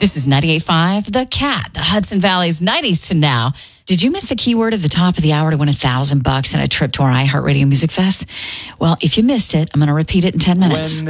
This is 98.5 The Cat, the Hudson Valley's 90s to now. Did you miss the keyword at the top of the hour to win $1,000 and a trip to our iHeartRadio Music Fest? Well, if you missed it, I'm going to repeat it in 10 minutes.